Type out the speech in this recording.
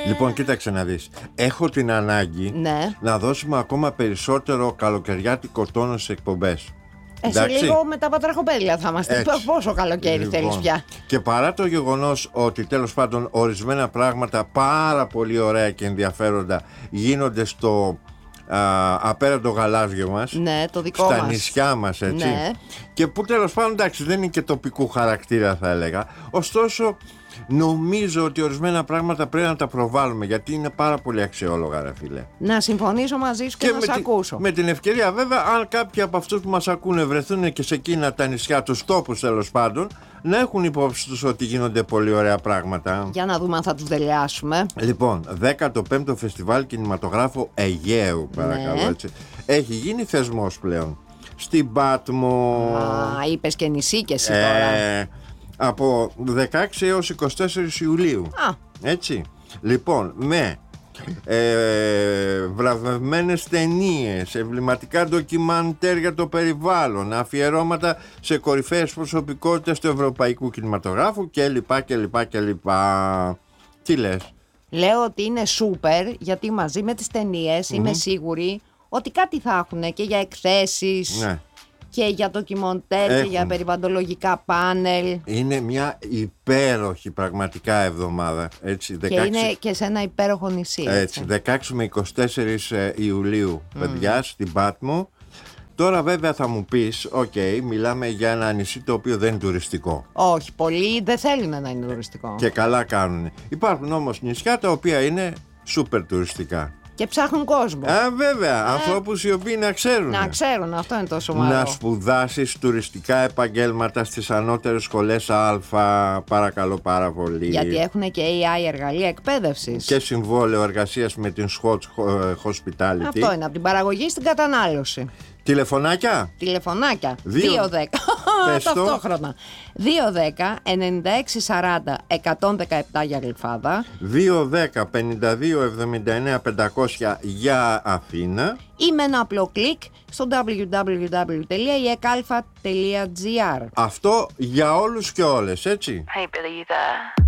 Λοιπόν, κοίταξε να δεις. Έχω την ανάγκη να δώσουμε ακόμα περισσότερο καλοκαιριάτικο τόνο στις εκπομπές. Σε λίγο με τα πατραχοπέλια θα είμαστε. Πόσο καλοκαίρι θέλεις πια. Και παρά το γεγονός ότι τέλος πάντων ορισμένα πράγματα πάρα πολύ ωραία και ενδιαφέροντα γίνονται στο απέραντο γαλάζιο μας, το δικό στα μας νησιά μας, έτσι, και που τέλος πάντων εντάξει δεν είναι και τοπικού χαρακτήρα θα έλεγα, ωστόσο νομίζω ότι ορισμένα πράγματα πρέπει να τα προβάλλουμε, γιατί είναι πάρα πολύ αξιόλογα, ρε φίλε. Να συμφωνήσω μαζί σου και να σε ακούσω. Με την ευκαιρία βέβαια, αν κάποιοι από αυτούς που μας ακούνε βρεθούν και σε εκείνα τα νησιά, τους τόπους τέλος πάντων, να έχουν υπόψη τους ότι γίνονται πολύ ωραία πράγματα. Για να δούμε αν θα τους δελειάσουμε. Λοιπόν, 15ο Φεστιβάλ Κινηματογράφου Αιγαίου, παρακαλώ, έτσι. Έχει γίνει θεσμός πλέον στην Πάτμο. Είπες και νησί και εσύ τώρα. Από 16 έως 24 Ιουλίου. Έτσι. Λοιπόν, με βραβευμένες ταινίες, εμβληματικά ντοκιμαντέρ για το περιβάλλον, αφιερώματα σε κορυφαίες προσωπικότητες του ευρωπαϊκού κινηματογράφου κλπ. Τι λες? Λέω ότι είναι σούπερ, γιατί μαζί με τις ταινίες είμαι σίγουρη ότι κάτι θα έχουν και για εκθέσεις, και για ντοκιμαντέρ και για περιβαλλοντολογικά πάνελ. Είναι μια υπέροχη πραγματικά εβδομάδα, έτσι, 16... Και είναι και σε ένα υπέροχο νησί, έτσι. 16 με 24 Ιουλίου, παιδιά, στην Πάτμο. Τώρα βέβαια θα μου πεις, μιλάμε για ένα νησί το οποίο δεν είναι τουριστικό. Όχι, πολλοί δεν θέλουν να είναι τουριστικό. Και καλά κάνουν. Υπάρχουν όμως νησιά τα οποία είναι σούπερ τουριστικά. Και ψάχνουν κόσμο. Βέβαια, ανθρώπους οι οποίοι να ξέρουν. Να ξέρουν, αυτό είναι το σοβαρό. Να σπουδάσεις τουριστικά επαγγέλματα στις ανώτερες σχολές Α, παρακαλώ πάρα πολύ. Γιατί έχουν και AI εργαλεία εκπαίδευσης. Και συμβόλαιο εργασίας με την Swatch Hospitality. Αυτό είναι, από την παραγωγή στην κατανάλωση. Τηλεφωνάκια. 2-10. Ταυτόχρονα. 2-10-96-40-117 για Γλυφάδα. 2-10-52-79-500 για Αθήνα. Ή με ένα απλό κλικ στο www.ekalfa.gr. Αυτό για όλους και όλες, έτσι. Hey Billy, you there?